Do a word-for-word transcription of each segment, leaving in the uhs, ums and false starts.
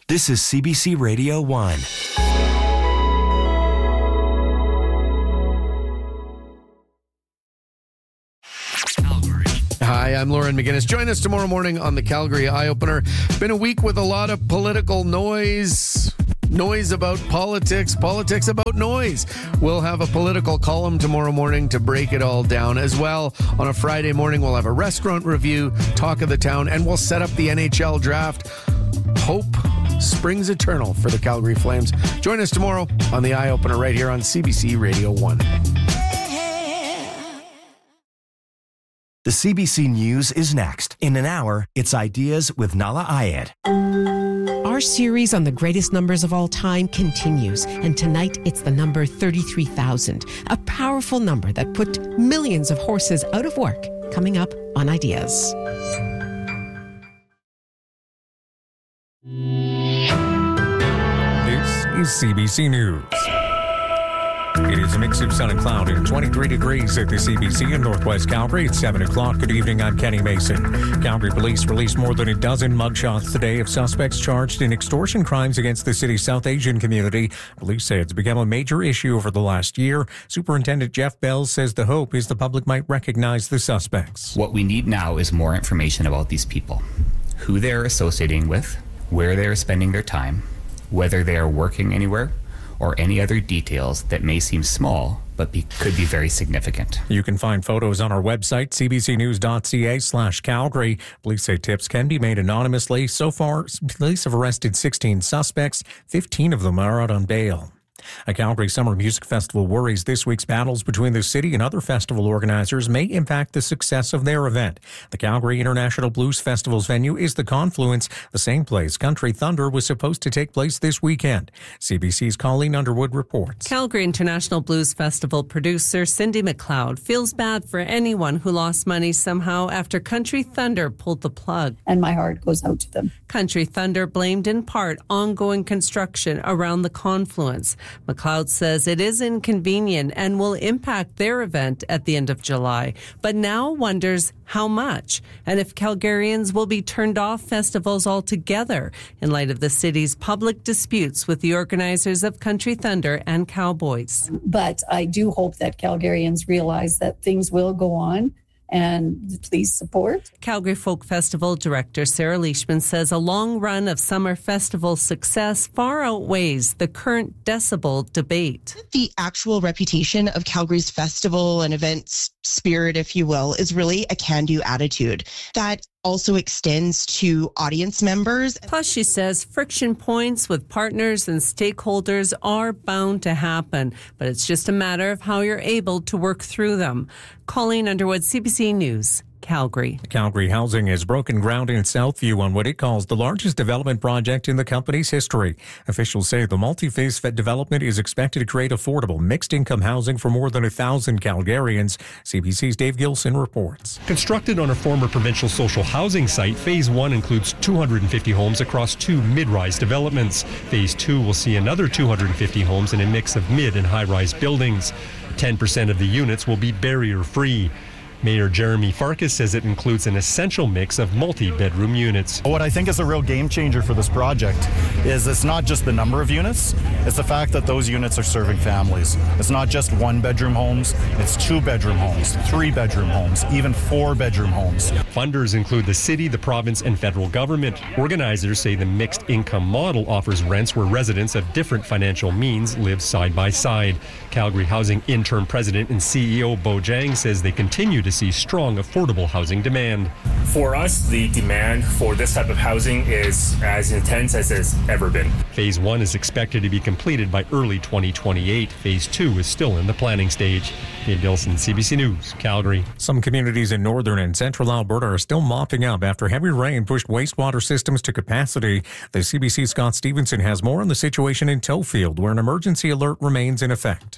This is C B C Radio one. Hi, I'm Lauren McGinnis. Join us tomorrow morning on the Calgary Eye Opener. Been a week with a lot of political noise. Noise about politics, politics about noise. We'll have a political column tomorrow morning to break it all down. As well, on a Friday morning, we'll have a restaurant review, talk of the town, and we'll set up the N H L draft. Hope springs eternal for the Calgary Flames. Join us tomorrow on the Eye Opener right here on C B C Radio one. The C B C News is next. In an hour, it's Ideas with Nala Ayed. Our series on the greatest numbers of all time continues, and tonight it's the number thirty-three thousand, a powerful number that put millions of horses out of work. Coming up on Ideas. This is C B C News. It is a mix of sun and cloud and twenty-three degrees at the C B C in Northwest Calgary. It's seven o'clock. Good evening, I'm Kenny Mason. Calgary police released more than a dozen mugshots today of suspects charged in extortion crimes against the city's South Asian community. Police say it's become a major issue over the last year. Superintendent Jeff Bell says the hope is the public might recognize the suspects. What we need now is more information about these people, who they're associating with, where they're spending their time, whether they are working anywhere, or any other details that may seem small but be, could be very significant. You can find photos on our website, cbcnews.ca slash Calgary. Police say tips can be made anonymously. So far, police have arrested sixteen suspects. fifteen of them are out on bail. A Calgary Summer Music Festival worries this week's battles between the city and other festival organizers may impact the success of their event. The Calgary International Blues Festival's venue is the Confluence, the same place Country Thunder was supposed to take place this weekend. C B C's Colleen Underwood reports. Calgary International Blues Festival producer Cindy McLeod feels bad for anyone who lost money somehow after Country Thunder pulled the plug. And my heart goes out to them. Country Thunder blamed in part ongoing construction around the Confluence. McLeod says it is inconvenient and will impact their event at the end of July, but now wonders how much and if Calgarians will be turned off festivals altogether in light of the city's public disputes with the organizers of Country Thunder and Cowboys. But I do hope that Calgarians realize that things will go on and please support. Calgary Folk Festival Director Sarah Leishman says a long run of summer festival success far outweighs the current decibel debate. The actual reputation of Calgary's festival and events spirit, if you will, is really a can-do attitude that also extends to audience members. Plus, she says friction points with partners and stakeholders are bound to happen, but it's just a matter of how you're able to work through them. Colleen Underwood, C B C News, Calgary. Calgary Housing has broken ground in Southview on what it calls the largest development project in the company's history. Officials say the multi-phase development is expected to create affordable mixed-income housing for more than a thousand Calgarians. C B C's Dave Gilson reports. Constructed on a former provincial social housing site, Phase one includes two hundred fifty homes across two mid-rise developments. Phase two will see another two hundred fifty homes in a mix of mid- and high-rise buildings. ten percent of the units will be barrier-free. Mayor Jeremy Farkas says it includes an essential mix of multi-bedroom units. What I think is a real game changer for this project is it's not just the number of units, it's the fact that those units are serving families. It's not just one-bedroom homes, it's two-bedroom homes, three-bedroom homes, even four-bedroom homes. Funders include the city, the province, and federal government. Organizers say the mixed-income model offers rents where residents of different financial means live side by side. Calgary Housing interim president and C E O Bo Jang says they continue to see strong affordable housing demand. For us, the demand for this type of housing is as intense as it's ever been. Phase one is expected to be completed by early twenty twenty-eight. Phase two is still in the planning stage. Dave Gilson, C B C News, Calgary. Some communities in northern and central Alberta are still mopping up after heavy rain pushed wastewater systems to capacity. The C B C's Scott Stevenson has more on the situation in Tofield, where an emergency alert remains in effect.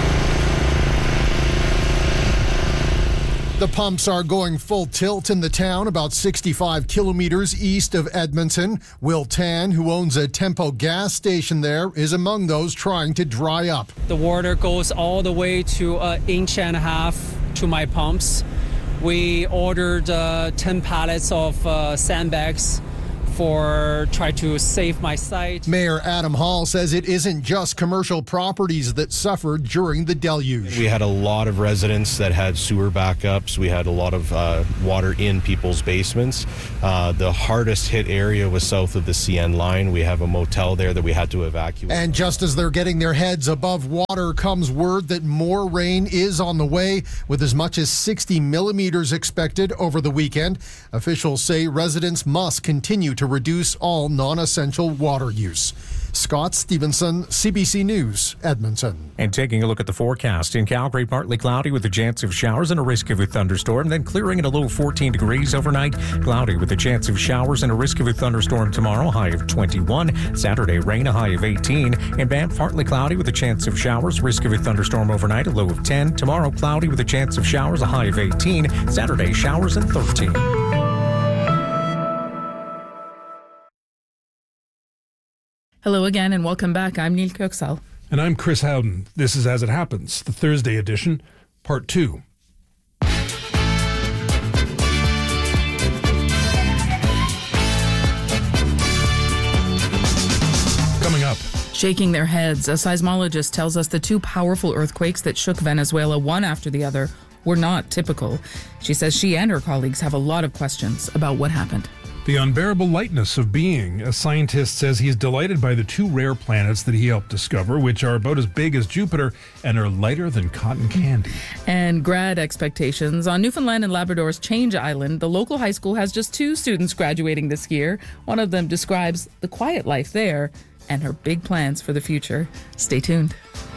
The pumps are going full tilt in the town, about sixty-five kilometers east of Edmonton. Will Tan, who owns a Tempo gas station there, is among those trying to dry up. The water goes all the way to an inch and a half to my pumps. We ordered uh, ten pallets of uh, sandbags for try to save my site. Mayor Adam Hall says it isn't just commercial properties that suffered during the deluge. We had a lot of residents that had sewer backups. We had a lot of uh, water in people's basements. Uh, the hardest hit area was south of the C N line. We have a motel there that we had to evacuate. And just as they're getting their heads above water comes word that more rain is on the way, with as much as sixty millimeters expected over the weekend. Officials say residents must continue to reduce all non-essential water use. Scott Stevenson, C B C News, Edmonton. And taking a look at the forecast, in Calgary, partly cloudy with a chance of showers and a risk of a thunderstorm, then clearing at a low of fourteen degrees overnight. Cloudy with a chance of showers and a risk of a thunderstorm tomorrow, high of twenty-one. Saturday, rain, a high of eighteen. In Banff, partly cloudy with a chance of showers, risk of a thunderstorm overnight, a low of ten. Tomorrow, cloudy with a chance of showers, a high of eighteen. Saturday, showers and thirteen. Hello again and welcome back. I'm Neil Köksal. And I'm Chris Howden. This is As It Happens, the Thursday edition, part two. Coming up. Shaking their heads, a seismologist tells us the two powerful earthquakes that shook Venezuela one after the other were not typical. She says she and her colleagues have a lot of questions about what happened. The unbearable lightness of being. A scientist says he's delighted by the two rare planets that he helped discover, which are about as big as Jupiter and are lighter than cotton candy. And grad expectations. On Newfoundland and Labrador's Change Island, the local high school has just two students graduating this year. One of them describes the quiet life there and her big plans for the future. Stay tuned.